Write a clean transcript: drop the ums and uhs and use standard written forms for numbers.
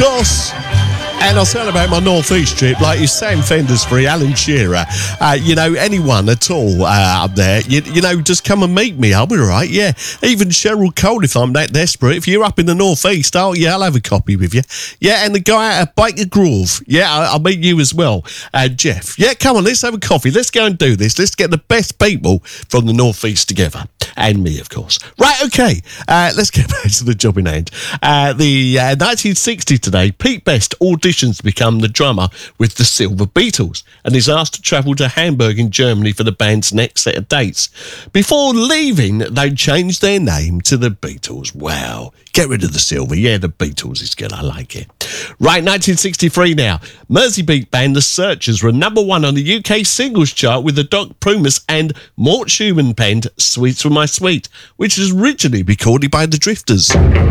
course. And I'll tell about my North East trip, like your Sam Fender's free, Alan Shearer, anyone at all up there, just come and meet me. I'll be all right, yeah. Even Cheryl Cole, if I'm that desperate. If you're up in the North East, I'll have a copy with you. Yeah, and the guy out at Baker Grove, yeah, I'll meet you as well. Jeff, yeah, come on, let's have a coffee. Let's go and do this. Let's get the best people from the North East together. And me, of course. Right, okay, let's get back to the job in hand. The 1960 today, Pete Best auditions to become the drummer with the Silver Beatles and is asked to travel to Hamburg in Germany for the band's next set of dates. Before leaving, they changed their name to the Beatles. Wow. Get rid of the Silver. Yeah, the Beatles is good. I like it. Right, 1963 now. Merseybeat band The Searchers were number one on the UK singles chart with the Doc Prumas and Mort Schumann penned Sweets Were My Sweet, which was originally recorded by the Drifters.